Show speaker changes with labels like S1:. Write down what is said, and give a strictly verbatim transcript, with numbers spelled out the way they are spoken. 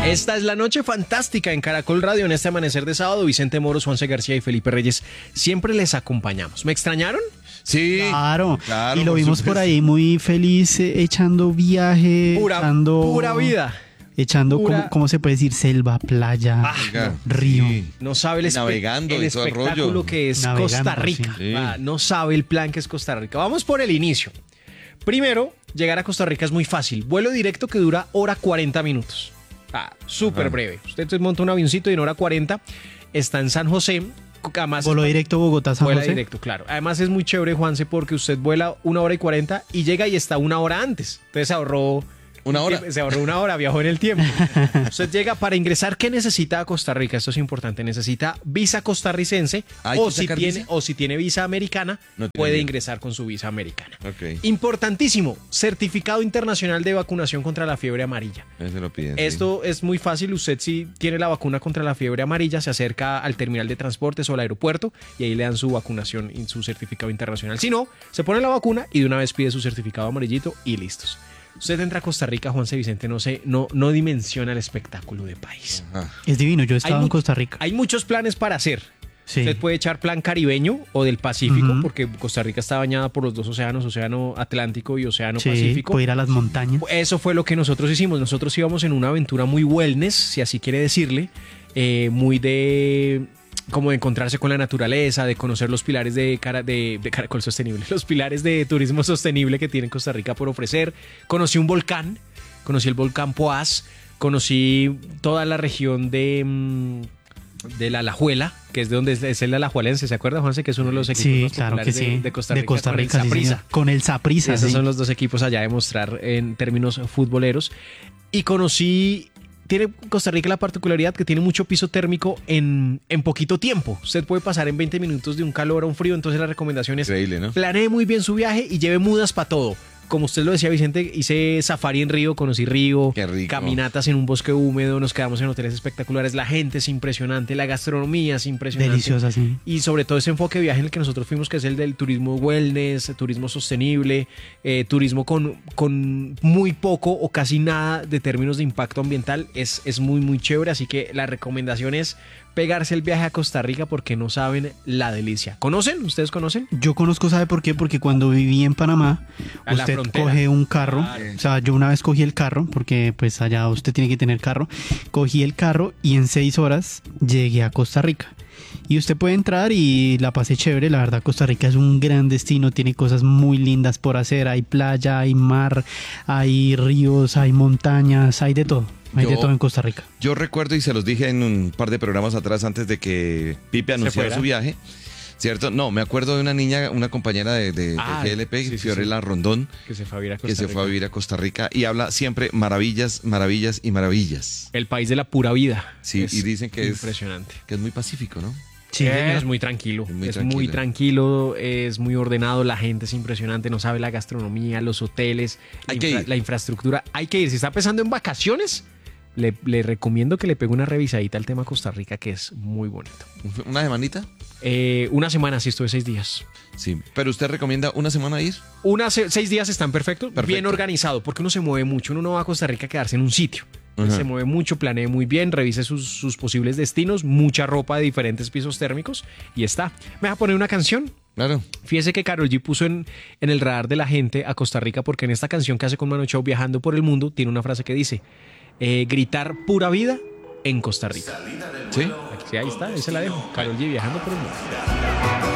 S1: Esta es la noche fantástica en Caracol Radio. En este amanecer de sábado, Vicente Moros, Juanse García y Felipe Reyes siempre les acompañamos. ¿Me extrañaron?
S2: Sí,
S3: Claro,
S2: claro,
S3: y lo
S2: por
S3: vimos
S2: supuesto.
S3: por ahí muy feliz eh, echando viaje,
S1: Pura,
S3: echando,
S1: pura vida.
S3: echando,
S1: pura-
S3: ¿cómo, cómo se puede decir? Selva, playa,
S1: Ah,
S2: Oiga,
S3: río.
S2: sí.
S1: No sabe el, espe-
S2: Navegando
S1: el
S2: y todo el
S1: espectáculo
S2: rollo.
S1: que es
S3: Navegando,
S1: Costa Rica.
S2: sí.
S1: Ah, no sabe el plan que es Costa Rica. Vamos por el inicio. Primero, llegar a Costa Rica es muy fácil. Vuelo directo que dura hora cuarenta minutos. Ah, súper
S2: Ajá.
S1: breve. Usted se monta un avioncito y en hora cuarenta está en San José. Además,
S3: Voló directo Bogotá, San
S1: vuela
S3: José.
S1: directo, claro. Además es muy chévere, Juanse, porque usted vuela una hora y cuarenta y llega y está una hora antes. Entonces se ahorró...
S2: Una hora.
S1: Se ahorró una hora, viajó en el tiempo. Usted llega para ingresar. ¿Qué necesita a Costa Rica? Esto es importante. Necesita visa costarricense
S2: ¿Hay
S1: o
S2: que
S1: si,
S2: sacar
S1: tiene,
S2: visa?
S1: o si tiene visa americana,
S2: No tiene
S1: puede
S2: visa.
S1: ingresar con su visa americana.
S2: Ok,
S1: Importantísimo, certificado internacional de vacunación contra la fiebre amarilla.
S2: eso lo piden. sí.
S1: Esto es muy fácil. Usted si tiene la vacuna contra la fiebre amarilla, se acerca al terminal de transportes o al aeropuerto y ahí le dan su vacunación y su certificado internacional. Si no, se pone la vacuna y de una vez pide su certificado amarillito y listos. Usted entra a Costa Rica, Juanse Vicente, no sé, no, no dimensiona el espectáculo de país.
S2: Ajá.
S3: Es divino, yo he estado
S1: Hay
S3: en
S1: mu-
S3: Costa Rica.
S1: Hay muchos planes para hacer.
S3: Sí.
S1: Usted puede echar plan caribeño o del Pacífico,
S3: Ujú.
S1: porque Costa Rica está bañada por los dos océanos, Océano Atlántico y Océano
S3: Sí,
S1: Pacífico.
S3: puede ir a las montañas.
S1: Eso fue lo que nosotros hicimos. Nosotros íbamos en una aventura muy wellness, si así quiere decirle, eh, muy de como de encontrarse con la naturaleza, de conocer los pilares de, cara, de, de Caracol Sostenible, los pilares de turismo sostenible que tiene Costa Rica por ofrecer. Conocí un volcán, conocí el volcán Poás, conocí toda la región de... mm, de la Alajuela, que es de donde es, es el Alajuelense, ¿se acuerda, Juanse? Que es uno de los equipos
S3: Sí,
S1: más
S3: claro que
S1: populares
S3: sí.
S1: de, de Costa Rica,
S3: de Costa
S1: con el
S3: Rica, sí,
S1: Saprissa.
S3: señor. Con el Saprissa,
S1: Esos
S3: sí.
S1: son los dos equipos allá de mostrar en términos futboleros. Y conocí, tiene Costa Rica la particularidad que tiene mucho piso térmico en, en poquito tiempo. Usted puede pasar en veinte minutos de un calor a un frío, entonces la recomendación es
S2: Increíble, ¿no?
S1: planee muy bien su viaje y lleve mudas para todo. Como usted lo decía, Vicente, hice safari en Río, conocí Río,
S2: Qué rico.
S1: caminatas en un bosque húmedo, nos quedamos en hoteles espectaculares, la gente es impresionante, la gastronomía es impresionante.
S3: Deliciosa, sí.
S1: Y sobre todo ese enfoque de viaje en el que nosotros fuimos, que es el del turismo wellness, turismo sostenible, eh, turismo con, con muy poco o casi nada de términos de impacto ambiental, es, es muy, muy chévere. Así que la recomendación es pegarse el viaje a Costa Rica porque no saben la delicia. ¿Conocen? ¿Ustedes conocen?
S3: Yo conozco, ¿sabe por qué? Porque cuando viví en Panamá,
S1: A la
S3: usted
S1: frontera.
S3: coge un carro.
S1: Claro.
S3: O sea, yo una vez cogí el carro, porque pues allá usted tiene que tener carro. Cogí el carro y en seis horas llegué a Costa Rica. Y usted puede entrar y la pasé chévere. La verdad, Costa Rica es un gran destino. Tiene cosas muy lindas por hacer. Hay playa, hay mar, hay ríos, hay montañas, hay de todo. Hay de
S2: Yo-
S3: todo en Costa Rica.
S2: Yo recuerdo, y se los dije en un par de programas atrás antes de que Pipe anunciara
S1: fuera.
S2: su viaje, ¿cierto? No, me acuerdo de una niña, una compañera de, de, de
S1: Ah,
S2: G L P,
S1: sí, sí,
S2: Fiorella Rondón,
S1: Que se fue a vivir a Costa
S2: que se
S1: Rica.
S2: fue a vivir a Costa Rica y habla siempre maravillas, maravillas y maravillas.
S1: El país de la pura vida.
S2: Sí,
S1: Es
S2: y dicen que es,
S1: impresionante.
S2: que es muy pacífico, ¿no?
S3: Sí,
S1: Eh,
S3: señor.
S1: es muy tranquilo,
S2: Es
S1: es
S2: muy
S1: muy,
S2: tranquilo.
S1: tranquilo, es muy ordenado, la gente es impresionante, no sabe la gastronomía, los hoteles, la,
S2: Hay que
S1: infra-
S2: ir.
S1: la infraestructura. Hay que ir. Si está pensando en vacaciones, le, le recomiendo que le pegue una revisadita al tema Costa Rica, que es muy bonito.
S2: ¿Una semanita?
S1: Eh, una semana, sí, estuve seis días.
S2: Sí. ¿Pero usted recomienda una semana ir?
S1: Una, se- seis días están perfectos,
S2: Perfecto.
S1: bien organizado, porque uno se mueve mucho, uno no va a Costa Rica a quedarse en un sitio.
S2: Ajá.
S1: Se mueve mucho, planee muy bien, revise sus, sus posibles destinos, mucha ropa de diferentes pisos térmicos y está. ¿Me va a poner una canción?
S2: Claro.
S1: Fíjese que Karol G puso en, en el radar de la gente a Costa Rica porque en esta canción que hace con Manu Chao Viajando por el Mundo tiene una frase que dice eh, gritar pura vida en Costa Rica.
S2: Sí.
S1: Aquí, ahí está, ahí se la dejo. Karol G Viajando por el Mundo.